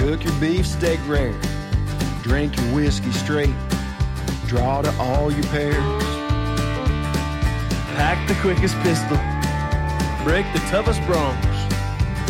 Cook your beef steak rare. Drink your whiskey straight. Draw to all your pairs. Pack the quickest pistol. Break the toughest brawn.